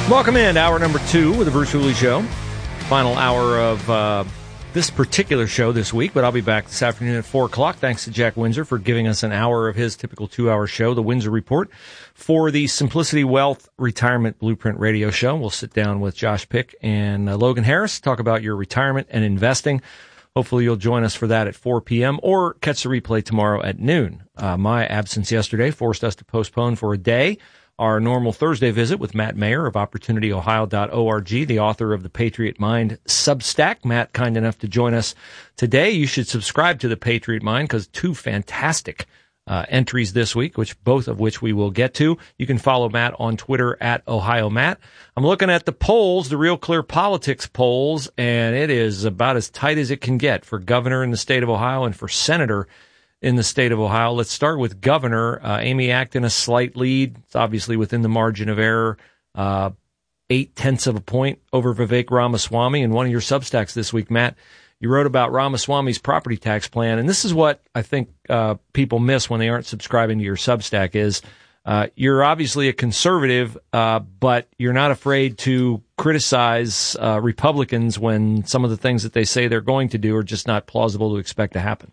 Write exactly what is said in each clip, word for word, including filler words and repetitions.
Welcome in to hour number two with the Bruce Hooley Show. Final hour of uh, this particular show this week, but I'll be back this afternoon at four o'clock. Thanks to Jack Windsor for giving us an hour of his typical two-hour show, the Windsor Report, for the Simplicity Wealth Retirement Blueprint Radio Show. We'll sit down with Josh Pick and uh, Logan Harris, talk about your retirement and investing. Hopefully you'll join us for that at four p.m. or catch the replay tomorrow at noon. Uh, my absence yesterday forced us to postpone for a day our normal Thursday visit with Matt Mayer of opportunity ohio dot org, the author of the Patriot Mind Substack. Matt, kind enough to join us today. You should subscribe to the Patriot Mind because two fantastic uh, entries this week, which both of which we will get to. You can follow Matt on Twitter at Ohio Matt. I'm looking at the polls, the Real Clear Politics polls, and it is about as tight as it can get for governor in the state of Ohio and for senator in the state of Ohio. Let's start with governor. Uh, Amy Acton, a slight lead. It's obviously within the margin of error. Uh, eight tenths of a point over Vivek Ramaswamy. In one of your Substacks this week, Matt, you wrote about Ramaswamy's property tax plan. And this is what I think uh, people miss when they aren't subscribing to your Substack is uh, you're obviously a conservative, uh, but you're not afraid to criticize uh, Republicans when some of the things that they say they're going to do are just not plausible to expect to happen.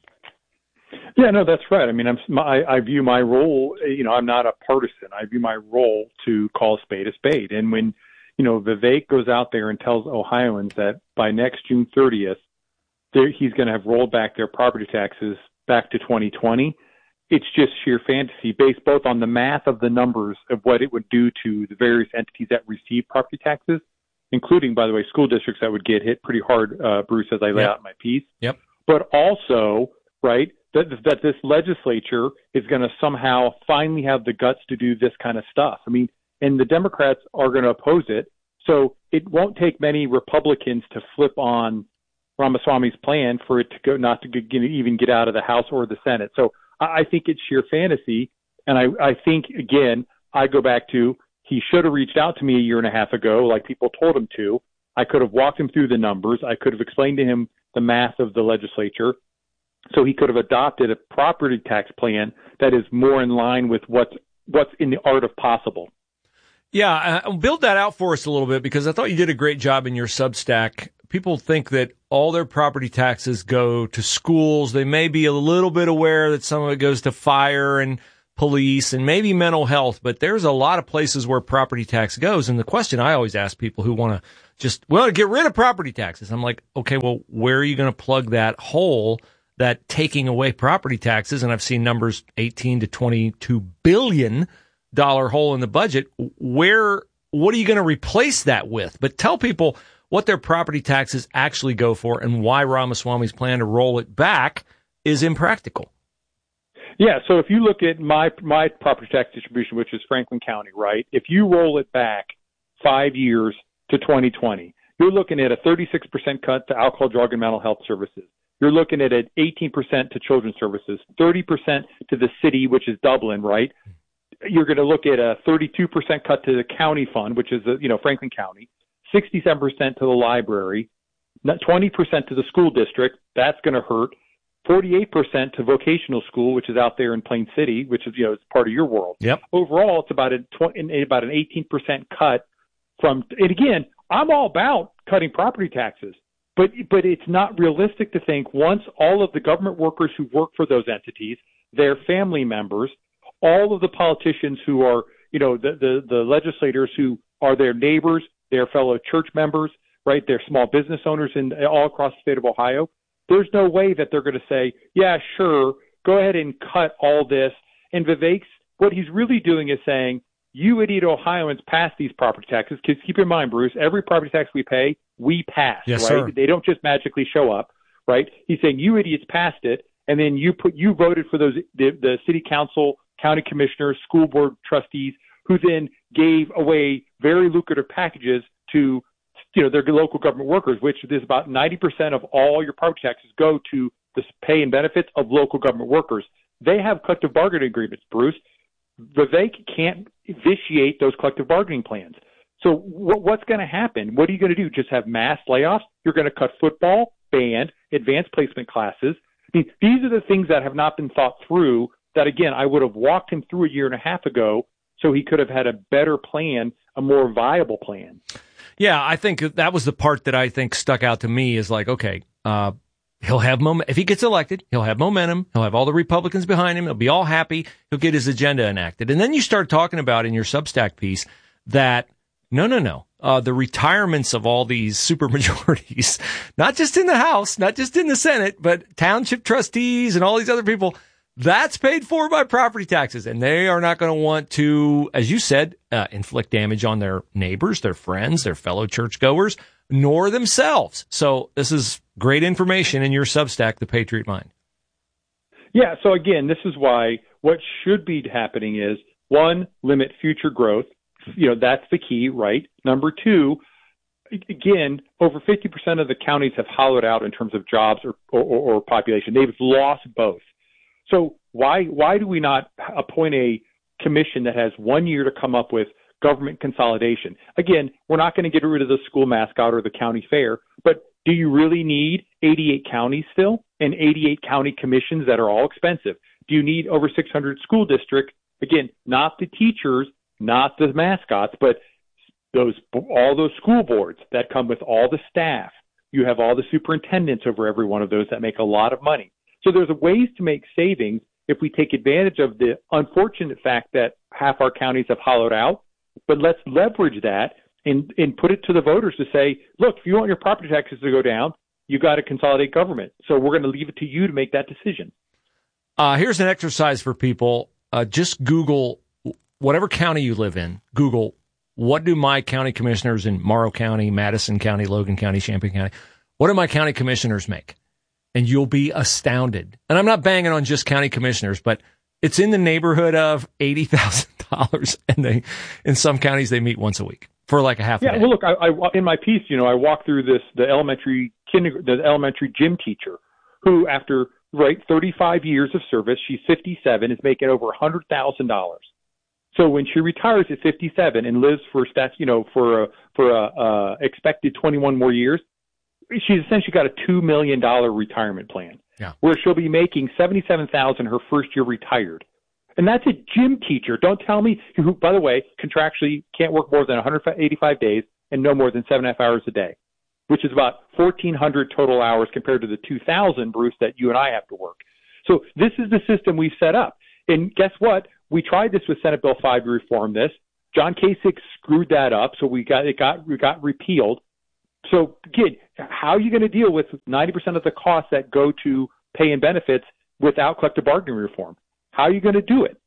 Yeah, no, that's right. I mean, I'm, my, I view my role, you know, I'm not a partisan. I view my role to call a spade a spade. And when, you know, Vivek goes out there and tells Ohioans that by next June thirtieth, he's going to have rolled back their property taxes back to twenty twenty, it's just sheer fantasy based both on the math of the numbers of what it would do to the various entities that receive property taxes, including, by the way, school districts that would get hit pretty hard, uh, Bruce, as I lay yep. out in my piece. Yep. But also, right, that, that this legislature is going to somehow finally have the guts to do this kind of stuff. I mean, and the Democrats are going to oppose it. So it won't take many Republicans to flip on Ramaswamy's plan for it to go, not to get, even get out of the House or the Senate. So I, I think it's sheer fantasy. And I, I think, again, I go back to he should have reached out to me a year and a half ago, like people told him to. I could have walked him through the numbers. I could have explained to him the math of the legislature. So he could have adopted a property tax plan that is more in line with what's, what's in the art of possible. Yeah, uh, build that out for us a little bit because I thought you did a great job in your Substack. People think that all their property taxes go to schools. They may be a little bit aware that some of it goes to fire and police and maybe mental health, but there's a lot of places where property tax goes. And the question I always ask people who want to just, well, get rid of property taxes. I'm like, okay, well, where are you going to plug that hole? That taking away property taxes, and I've seen numbers eighteen to twenty-two billion dollars hole in the budget. Where, what are you going to replace that with? But tell people what their property taxes actually go for and why Ramaswamy's plan to roll it back is impractical. Yeah, so if you look at my my property tax distribution, which is Franklin County, right? If you roll it back five years to twenty twenty, you're looking at a thirty-six percent cut to alcohol, drug, and mental health services. You're looking at an eighteen percent to children's services, thirty percent to the city, which is Dublin, right? You're going to look at a thirty-two percent cut to the county fund, which is, the, you know, Franklin County, sixty-seven percent to the library, twenty percent to the school district. That's going to hurt. forty-eight percent to vocational school, which is out there in Plain City, which is, you know, it's part of your world. Yep. Overall, it's about a twenty, about an eighteen percent cut from, and again, I'm all about cutting property taxes. But but it's not realistic to think once all of the government workers who work for those entities, their family members, all of the politicians who are, you know, the, the, the legislators who are their neighbors, their fellow church members, right, their small business owners in all across the state of Ohio, there's no way that they're going to say, yeah, sure, go ahead and cut all this. And Vivek's, what he's really doing is saying, you idiot Ohioans pass these property taxes. Because keep in mind, Bruce, every property tax we pay, we pass, yes, right? Sir. They don't just magically show up, right? He's saying you idiots passed it, and then you put you voted for those the, the city council, county commissioners, school board trustees, who then gave away very lucrative packages to, you know, their local government workers, which is about ninety percent of all your property taxes go to the pay and benefits of local government workers. They have collective bargaining agreements, Bruce. Vivek can't vitiate those collective bargaining plans. So what, what's going to happen? What are you going to do? Just have mass layoffs? You're going to cut football, band, advanced placement classes. I mean, these are the things that have not been thought through that, again, I would have walked him through a year and a half ago so he could have had a better plan, a more viable plan. Yeah, I think that was the part that I think stuck out to me is like, okay, uh, he'll have moment. If he gets elected, he'll have momentum. He'll have all the Republicans behind him. He'll be all happy. He'll get his agenda enacted. And then you start talking about in your Substack piece that no, no, no. Uh, the retirements of all these supermajorities, not just in the House, not just in the Senate, but township trustees and all these other people, that's paid for by property taxes. And they are not going to want to, as you said, uh, inflict damage on their neighbors, their friends, their fellow churchgoers, nor themselves. So this is great information in your Substack, The Patriot Mind. Yeah. So again, this is why what should be happening is, one, limit future growth. You know, that's the key, right? Number two, again, over fifty percent of the counties have hollowed out in terms of jobs or, or, or population. They've lost both. So why why do we not appoint a commission that has one year to come up with government consolidation? Again, we're not going to get rid of the school mascot or the county fair, but do you really need eighty-eight counties still and eighty-eight county commissions that are all expensive? Do you need over six hundred school districts? Again, not the teachers, not the mascots, but those all those school boards that come with all the staff. You have all the superintendents over every one of those that make a lot of money. So there's ways to make savings if we take advantage of the unfortunate fact that half our counties have hollowed out, but let's leverage that and, and put it to the voters to say, look, if you want your property taxes to go down, you got to consolidate government. So we're going to leave it to you to make that decision. Uh, here's an exercise for people. Uh, just Google whatever county you live in. Google, what do my county commissioners in Morrow County, Madison County, Logan County, Champaign County, what do my county commissioners make? And you'll be astounded. And I'm not banging on just county commissioners, but it's in the neighborhood of eighty thousand dollars. And they, in some counties, they meet once a week for like a half yeah, a day. Well, look, I, I, in my piece, you know, I walk through this, the elementary kinder, the elementary gym teacher who, after, right, thirty-five years of service, she's fifty-seven, is making over one hundred thousand dollars. So when she retires at fifty-seven and lives for stats, you know, for a, for a, uh, expected twenty-one more years, she's essentially got a two million dollars retirement plan, yeah, where she'll be making seventy-seven thousand dollars her first year retired. And that's a gym teacher. Don't tell me, who, by the way, contractually can't work more than one hundred eighty-five days and no more than seven and a half hours a day, which is about fourteen hundred total hours compared to the two thousand, Bruce, that you and I have to work. So this is the system we've set up. And guess what? We tried this with Senate Bill five to reform this. John Kasich screwed that up, so we got it got it got repealed. So again, how are you going to deal with ninety percent of the costs that go to pay and benefits without collective bargaining reform? How are you going to do it?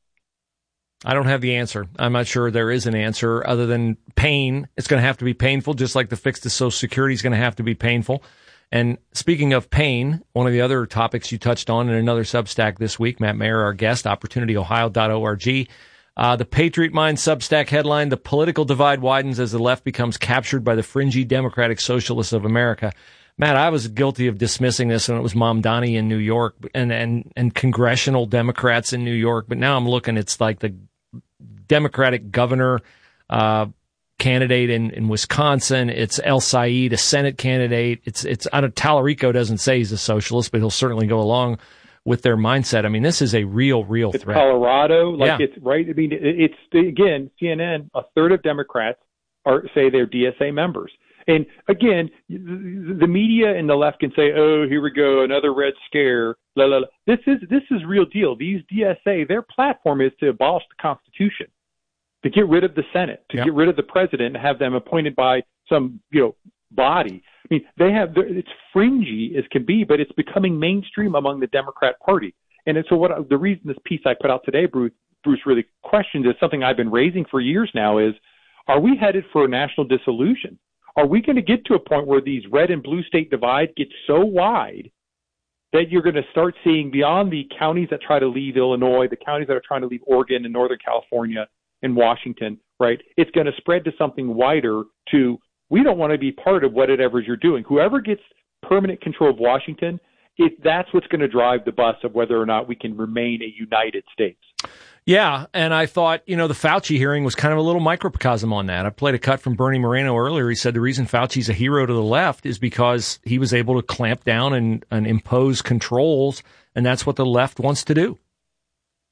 I don't have the answer. I'm not sure there is an answer other than pain. It's going to have to be painful, just like the fix to Social Security is going to have to be painful. And speaking of pain, one of the other topics you touched on in another Substack this week, Matt Mayer, our guest, opportunity ohio dot org. Uh, the Patriot Mind Substack headline, the political divide widens as the left becomes captured by the fringy Democratic Socialists of America. Matt, I was guilty of dismissing this when it was Mamdani in New York and, and, and congressional Democrats in New York. But now I'm looking, it's like the Democratic governor uh candidate in, in Wisconsin. It's El Said, a Senate candidate. It's, it's out of Tallarico doesn't say he's a socialist, but he'll certainly go along with their mindset. I mean, this is a real, real it's threat. Colorado, like yeah. it's right. I mean, it's again, C N N, a third of Democrats are say they're D S A members. And again, the media and the left can say, oh, here we go, another red scare. La, la, la. This is, this is real deal. These D S A, their platform is to abolish the Constitution, to get rid of the Senate, to yep. get rid of the president and have them appointed by some, you know, body. I mean, they have, it's fringy as can be, but it's becoming mainstream among the Democrat Party. And so what the reason this piece I put out today, Bruce, Bruce really questions, is something I've been raising for years now, is, are we headed for a national dissolution? Are we going to get to a point where these red and blue state divides get so wide that you're going to start seeing beyond the counties that try to leave Illinois, the counties that are trying to leave Oregon and Northern California, in Washington, right? It's going to spread to something wider to, we don't want to be part of whatever you're doing. Whoever gets permanent control of Washington, it, that's what's going to drive the bus of whether or not we can remain a United States. Yeah, and I thought, you know, the Fauci hearing was kind of a little microcosm on that. I played a cut from Bernie Moreno earlier. He said the reason Fauci's a hero to the left is because he was able to clamp down and, and impose controls, and that's what the left wants to do.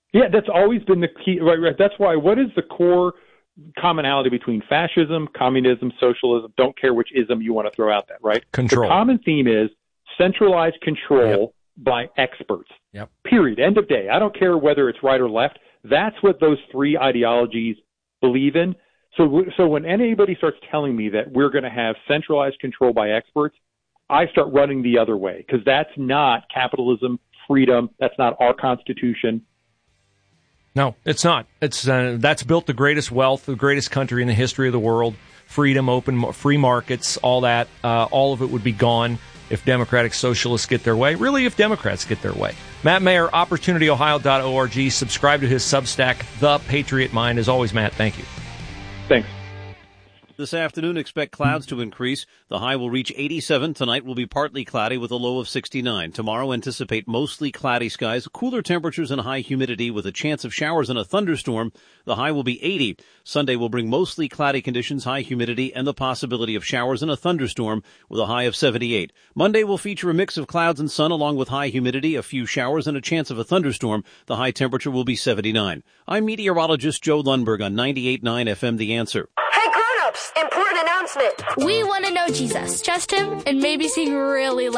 Yeah, that's always been the key. Right, right. That's why. What is the core commonality between fascism, communism, socialism? Don't care which ism you want to throw out there, right? Control. The common theme is centralized control yep. by experts. Yep. Period. End of day. I don't care whether it's right or left. That's what those three ideologies believe in. So, so when anybody starts telling me that we're going to have centralized control by experts, I start running the other way, because that's not capitalism, freedom. That's not our Constitution. No, it's not. It's uh, that's built the greatest wealth, the greatest country in the history of the world. Freedom, open, free markets, all that. Uh, all of it would be gone if Democratic Socialists get their way. Really, if Democrats get their way. Matt Mayer, opportunity ohio dot org. Subscribe to his Substack, The Patriot Mind. As always, Matt, thank you. Thanks. This afternoon, expect clouds to increase. The high will reach eighty-seven. Tonight will be partly cloudy with a low of sixty-nine. Tomorrow, anticipate mostly cloudy skies, cooler temperatures and high humidity with a chance of showers and a thunderstorm. The high will be eighty. Sunday will bring mostly cloudy conditions, high humidity, and the possibility of showers and a thunderstorm with a high of seventy-eight. Monday will feature a mix of clouds and sun along with high humidity, a few showers, and a chance of a thunderstorm. The high temperature will be seventy-nine. I'm meteorologist Joe Lundberg on ninety-eight point nine F M The Answer. Important announcement. We want to know Jesus. Trust him and maybe sing really loud.